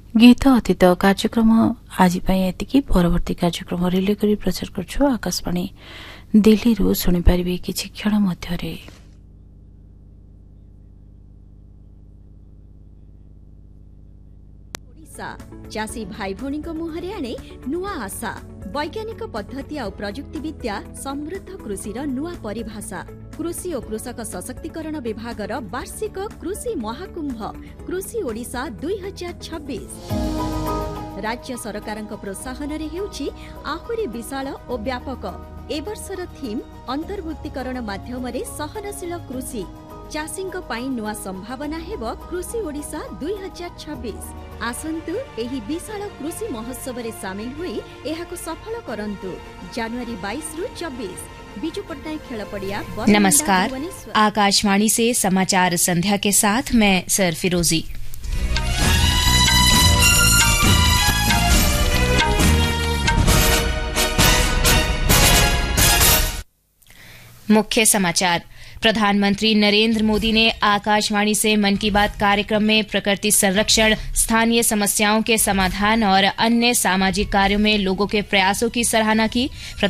गीत अतीत कार्यक्रम आज एतिकी परवर्ती कार्यक्रम रिले करी प्रचार करछु आकाशवाणी दिल्ली रु सुनि परिबे किछि क्षण मध्यरे। चाषी भाई भौणी मुहरे आने नुआ आशा वैज्ञानिक पद्धति आ प्रजुक्ति विद्या समृद्ध कृषिर नुआ परिभाषा कृषि और कृषक सशक्तिकरण विभाग वार्षिक कृषि महाकुंभ कृषि ओडिशा 2026 राज्य सरकार प्रोत्साहन हेउछि आहुरी विशाल और व्यापक ए वर्षर थीम अंतर्भुक्तिकरण माध्यम सहनशील कृषि चाषी नुआ संभावना हेब कृषि ओडिशा 2026 आसंतु एही विशाल कृषि महोत्सव रे सामिल हुई एहाको सफल करंतु जनवरी 22 रु 24 बिजू पट्टनायक खेल पड़िया। नमस्कार, आकाशवाणी से समाचार संध्या के साथ मैं सर फिरोजी। मुख्य समाचार। प्रधानमंत्री नरेंद्र मोदी ने आकाशवाणी से मन की बात कार्यक्रम में प्रकृति संरक्षण, स्थानीय समस्याओं के समाधान और अन्य सामाजिक कार्यों में लोगों के प्रयासों की सराहना की।